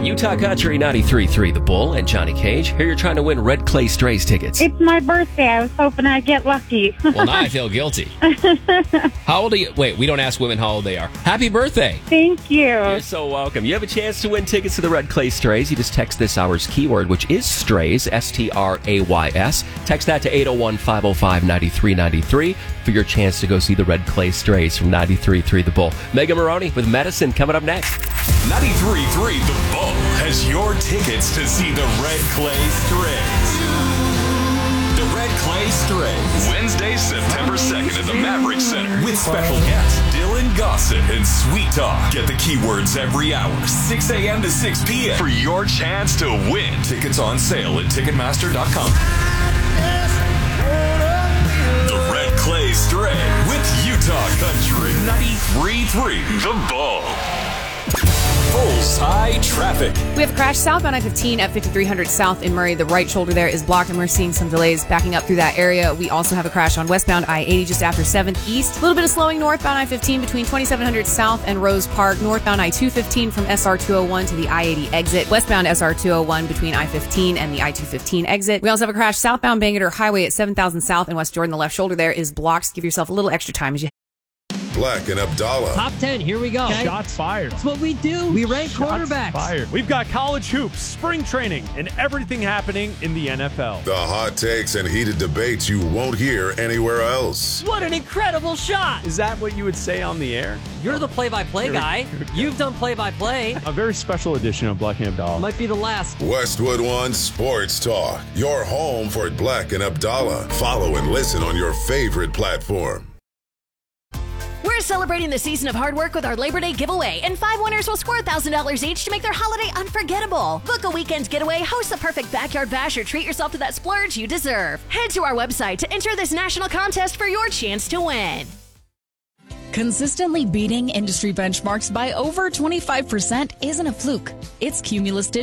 Utah Country 93.3 The Bull and Johnny Cage. Here you're trying to win Red Clay Strays tickets. It's my birthday. I was hoping I'd get lucky. Well, now I feel guilty. How old are you? Wait, we don't ask women how old they are. Happy birthday. Thank you. You're so welcome. You have a chance to win tickets to the Red Clay Strays. You just text this hour's keyword, which is strays, S-T-R-A-Y-S. Text that to 801-505-9393 for your chance to go see the Red Clay Strays from 93.3 The Bull. Megan Maroney with Medicine coming up next. 93.3 The Bull has your tickets to see the Red Clay Strays. The Red Clay Strays. Wednesday, September 2nd at the Maverick Center. With special guests Dylan Gossett and Sweet Talk. Get the keywords every hour, 6 a.m. to 6 p.m. for your chance to win. Tickets on sale at Ticketmaster.com. The Red Clay Stray with Utah Country 93.3 The Bull. Bullseye traffic. We have a crash southbound I-15 at 5300 South in Murray. The right shoulder there is blocked, and we're seeing some delays backing up through that area. We also have a crash on westbound I-80 just after 7th East. A little bit of slowing northbound I-15 between 2700 South and Rose Park. Northbound I-215 from SR-201 to the I-80 exit. Westbound SR-201 between I-15 and the I-215 exit. We also have a crash southbound Bangerter Highway at 7000 South in West Jordan. The left shoulder there is blocked. Give yourself a little extra time as you Black and Abdallah. Top 10, here we go. Okay. Shots fired. That's what we do. We rank quarterbacks. Fired. We've got college hoops, spring training, and everything happening in the NFL. The hot takes and heated debates you won't hear anywhere else. What an incredible shot. Is that what you would say on the air? You're the play-by-play guy. You've done play-by-play. A very special edition of Black and Abdallah. Might be the last. Westwood One Sports Talk. Your home for Black and Abdallah. Follow and listen on your favorite platform. We're celebrating the season of hard work with our Labor Day giveaway, and 5 winners will score $1,000 each to make their holiday unforgettable. Book a weekend getaway, host the perfect backyard bash, or treat yourself to that splurge you deserve. Head to our website to enter this national contest for your chance to win. Consistently beating industry benchmarks by over 25% isn't a fluke. It's Cumulus